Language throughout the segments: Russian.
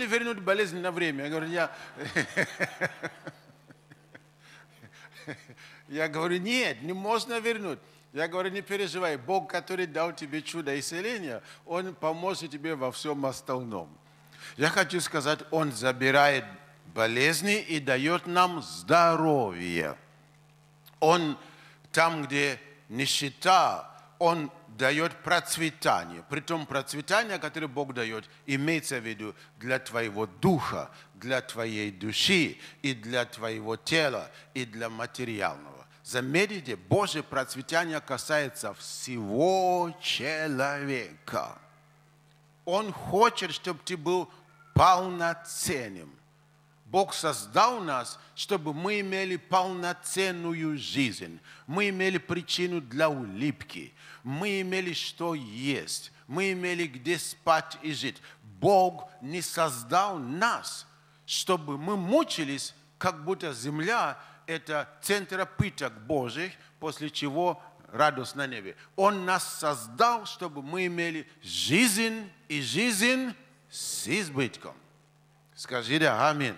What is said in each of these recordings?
ли вернуть болезнь на время? Я говорю, я говорю, нет, не можно вернуть. Я говорю, не переживай, Бог, который дал тебе чудо исцеления, Он поможет тебе во всем остальном. Я хочу сказать, Он забирает болезни и дает нам здоровье. Он там, где нищета, Он дает процветание. Притом процветание, которое Бог дает, имеется в виду для твоего духа, для твоей души и для твоего тела и для материального. Заметьте, Божье процветание касается всего человека. Он хочет, чтобы ты был полноценным. Бог создал нас, чтобы мы имели полноценную жизнь. Мы имели причину для улыбки. Мы имели что есть. Мы имели где спать и жить. Бог не создал нас, чтобы мы мучились, как будто земля – это центр пыток Божьих, после чего радость на небе. Он нас создал, чтобы мы имели жизнь и жизнь с избытком. Скажите аминь.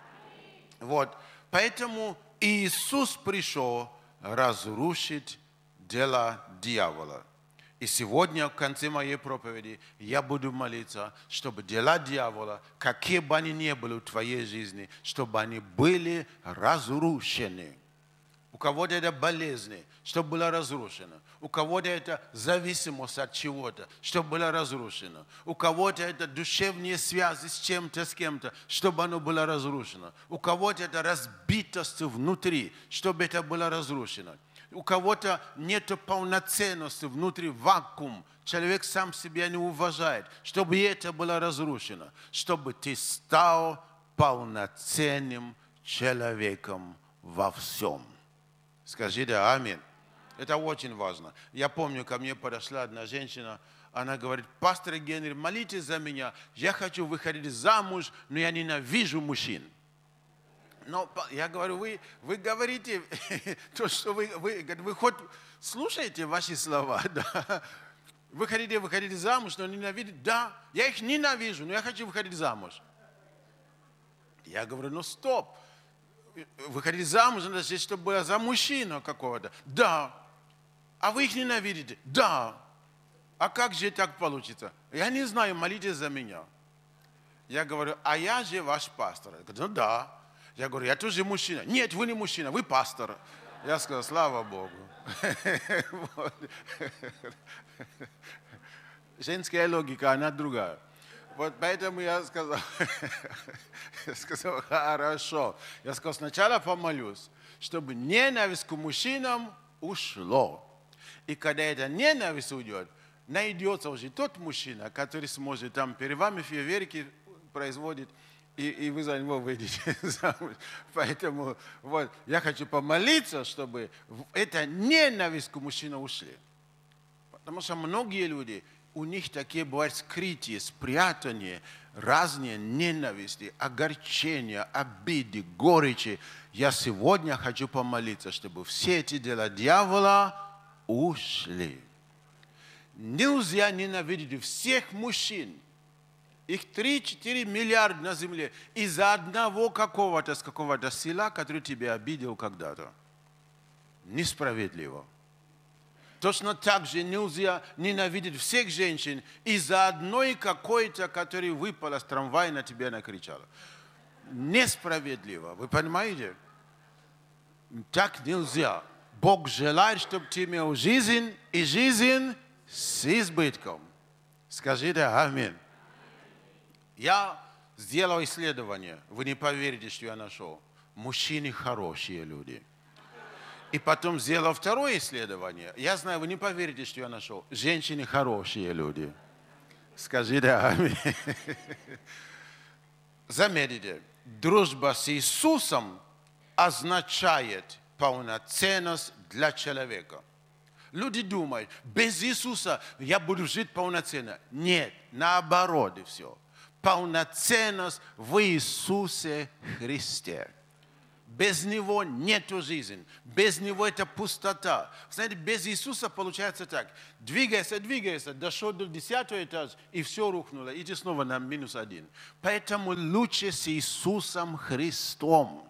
Вот, поэтому Иисус пришел разрушить дела дьявола. И сегодня, в конце моей проповеди, я буду молиться, чтобы дела дьявола, какие бы они ни были в твоей жизни, чтобы они были разрушены. У кого-то это болезни, чтобы было разрушено. У кого-то это зависимость от чего-то, чтобы было разрушено. У кого-то это душевные связи с чем-то, с кем-то, чтобы оно было разрушено. У кого-то это разбитость внутри, чтобы это было разрушено. У кого-то нет полноценности внутри, вакуум. Человек сам себя не уважает, чтобы это было разрушено. Чтобы ты стал полноценным человеком во всем. Скажите аминь. Это очень важно. Я помню, ко мне подошла одна женщина, она говорит, пастор Генри, молитесь за меня, я хочу выходить замуж, но я ненавижу мужчин. Но я говорю, вы говорите то, что вы хоть слушаете ваши слова, да? Вы хотите выходить замуж, но ненавидите? Да, я их ненавижу, но я хочу выходить замуж. Я говорю, ну стоп. Выходить замуж, надо, чтобы было за мужчину какого-то. Да. А вы их ненавидите? Да. А как же так получится? Я не знаю, молитесь за меня. Я говорю, а я же ваш пастор. Я говорю, ну да. Я говорю, я тоже мужчина. Нет, вы не мужчина, вы пастор. Я сказал, слава Богу. Женская логика, она другая. Вот поэтому я сказал, хорошо. Я сказал, сначала помолюсь, чтобы ненависть к мужчинам ушло. И когда эта ненависть уйдет, найдется уже тот мужчина, который сможет там перед вами фейерверки производить, и вы за него выйдете замуж. Поэтому вот, я хочу помолиться, чтобы эта ненависть к мужчинам ушли. Потому что многие люди, у них такие бывают скрытые, спрятанные, разные ненависти, огорчения, обиды, горечи. Я сегодня хочу помолиться, чтобы все эти дела дьявола ушли. Нельзя ненавидеть всех мужчин. Их 3-4 миллиарда на земле из-за одного какого-то, с какого-то села, который тебя обидел когда-то. Несправедливо. Точно так же нельзя ненавидеть всех женщин из-за одной какой-то, которая выпала с трамвая и на тебя накричала. Несправедливо. Вы понимаете? Так нельзя. Бог желает, чтобы ты имел жизнь и жизнь с избытком. Скажите аминь. Я сделал исследование. Вы не поверите, что я нашел. Мужчины хорошие люди. И потом сделал второе исследование. Я знаю, вы не поверите, что я нашел. Женщины хорошие люди. Скажите аминь. Заметьте, дружба с Иисусом означает полноценность для человека. Люди думают, без Иисуса я буду жить полноценно. Нет, наоборот и все. Полноценность в Иисусе Христе. Без Него нету жизни. Без Него это пустота. Знаете, без Иисуса получается так. Двигайся, дошел до 10-го этажа, и все рухнуло. Иди снова на -1. Поэтому лучше с Иисусом Христом.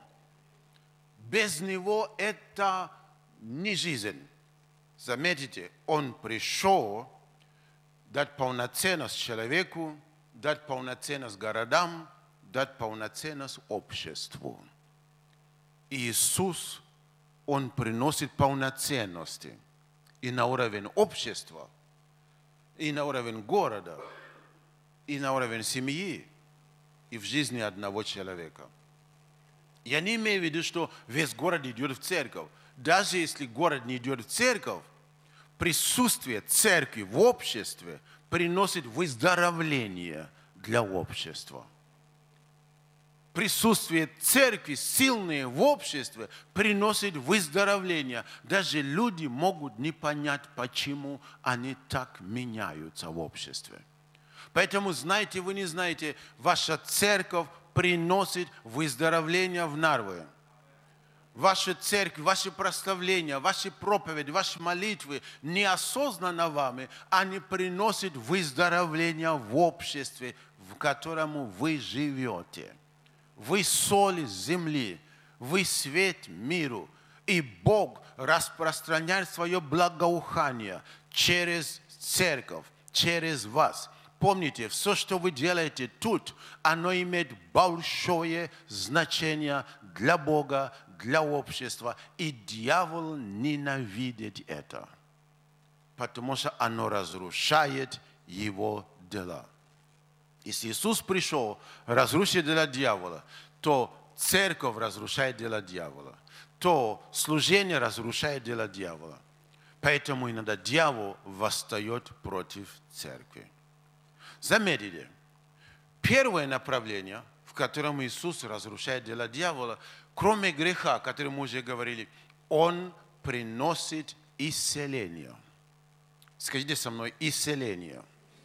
Без Него это не жизнь. Заметьте, Он пришел дать полноценность человеку, дать полноценность городам, дать полноценность обществу. Иисус, Он приносит полноценности и на уровень общества, и на уровень города, и на уровень семьи, и в жизни одного человека. Я не имею в виду, что весь город идет в церковь. Даже если город не идет в церковь, присутствие церкви в обществе приносит выздоровление для общества. Присутствие церкви, сильное в обществе, приносит выздоровление. Даже люди могут не понять, почему они так меняются в обществе. Поэтому, знаете вы не знаете, ваша церковь приносит выздоровление в Нарве. Ваша церковь, ваши прославления, ваши проповеди, ваши молитвы неосознанно вами, они приносят выздоровление в обществе, в котором вы живете. Вы соль земли, вы свет миру. И Бог распространяет свое благоухание через церковь, через вас. Помните, все, что вы делаете тут, оно имеет большое значение для Бога, для общества. И дьявол ненавидит это, потому что оно разрушает его дела. Если Иисус пришел разрушить дела дьявола, то церковь разрушает дела дьявола, то служение разрушает дела дьявола. Поэтому иногда дьявол восстает против церкви. Заметьте, первое направление, в котором Иисус разрушает дела дьявола, кроме греха, о котором мы уже говорили, Он приносит исцеление. Скажите со мной, исцеление.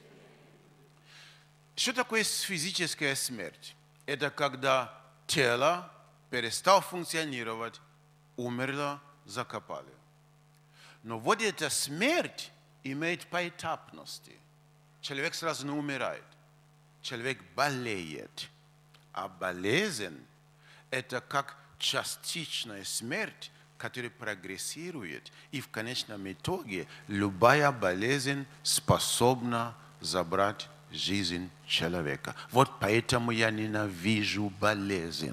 Что такое физическая смерть? Это когда тело перестало функционировать, умерло, закопали. Но вот эта смерть имеет поэтапности. Человек сразу не умирает. Человек болеет. А болезнь – это как частичная смерть, которая прогрессирует. И в конечном итоге любая болезнь способна забрать жизнь человека. Вот поэтому я ненавижу болезнь.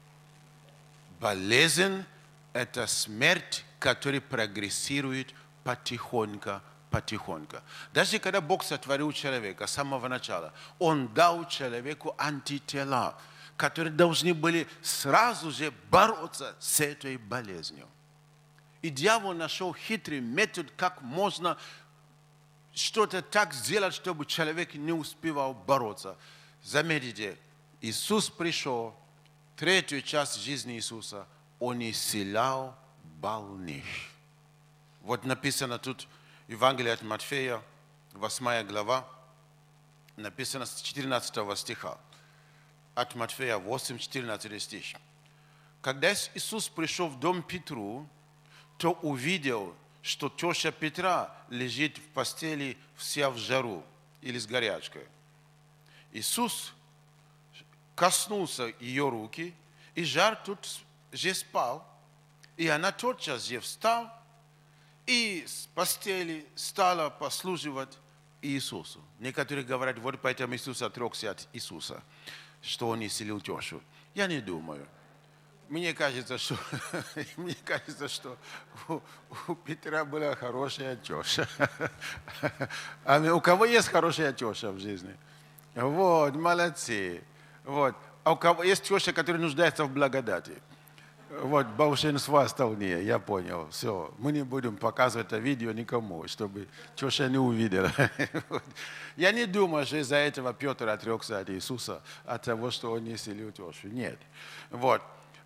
Болезнь – это смерть, которая прогрессирует потихоньку. Даже когда Бог сотворил человека с самого начала, Он дал человеку антитела, которые должны были сразу же бороться с этой болезнью. И дьявол нашел хитрый метод, как можно что-то так сделать, чтобы человек не успевал бороться. Заметьте, Иисус пришел, третью часть жизни Иисуса, Он исцелял больных. Вот написано тут, Евангелие от Матфея, 8 глава, написано с 14 стиха. От Матфея 8, 14 стих. Когда Иисус пришел в дом Петру, то увидел, что теща Петра лежит в постели вся в жару или с горячкой. Иисус коснулся ее руки, и жар тут же спал, и она тотчас же встала и с постели стала послуживать Иисусу. Некоторые говорят, вот поэтому Иисус отрекся от Иисуса, что Он исцелил тещу. Я не думаю. Мне кажется, что у Петра была хорошая теща. А у кого есть хорошая теща в жизни? Вот, молодцы. Вот. А у кого есть теща, которая нуждается в благодати? Вот, большинство остальные, я понял. Все, мы не будем показывать это видео никому, чтобы теща не увидела. Я не думаю, что из-за этого Петр отрекся от Иисуса, от того, что он не исцелил тещу. Нет. Вот.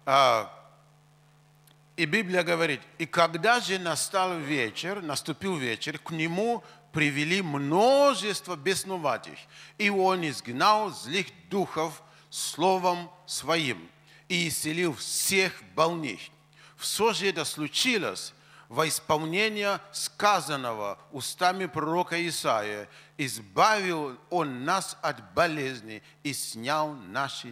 И Библия говорит, и когда же наступил вечер, к нему привели множество бесноватых, и он изгнал злых духов словом своим, и исцелил всех больных. Все же это случилось во исполнение сказанного устами пророка Исаия. Избавил Он нас от болезни и снял наши